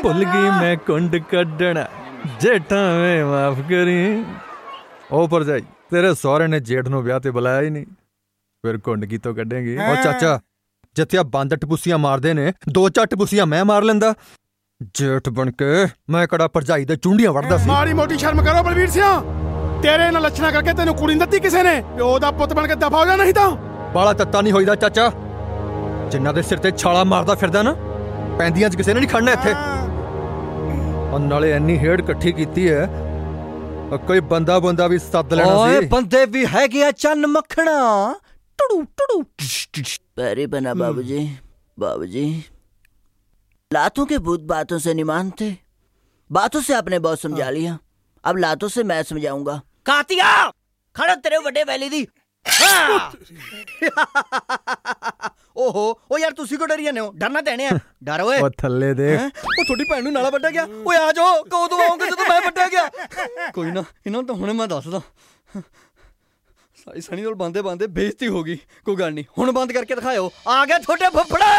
भुल गई मैं कुंड कड्डना जेठा में माफ करी। ओ भरजाई तेरे सौहरे ने जेठ नूं ब्याह ते बुलाया ही नहीं, फिर कुंड की तो कड्डेंगी। ओ चाचा जिथे बंद टपुसियां मारदे ने दो चार टपुसियां मैं मार लेंदा। जेठ बन के मैं कड़ा भरजाई दे चुंडियां वड़दा सी। माड़ी मोटी शर्म करो बलवीर सिंह, तेरे नाल लछना करके तेनू कुड़ी नहीं दत्ती किसे ने, प्यो दा पुੱਤ बन के दफा हो जा नहीं तां। बाला तत्ता नहीं होईदा चाचा, जिन्ना दे सिर ते छाला मारदा फिरदा ना पैंदियां च किसे ने नहीं खड़ना इत्थे। और नाले इन्नी हेड़ इकट्ठी कीती है कोई बंदा बंदा भी सद लेना सी। बंदे भी है गया चन्न मखना टुडू टुडू। पैरी बना बाबूजी, बाबूजी लातों के भूत बातों से नहीं मानते, बातों से आपने बहुत समझा लिया, अब लातों से मैं समझाऊंगा। कातिया खड़ो तेरे बड़े वैली दी। ओहो ओ यार तुसी को डरी जाने हो, डरना देने है डर ओए। ओ थल्ले दे ओ थोड़ी भैन नूं नाला वड्डा गया। ओए आ जाओ कदों आओगे जदों मैं वड्डा गया। कोई ना इन्हां तो हुणे मैं दसदा। सारी सनी नाल बांदे बांदे बेइज्जती हो गई, कोई गल नहीं हुण बंद करके दिखाओ। आ गया थोड़े फुफड़ा।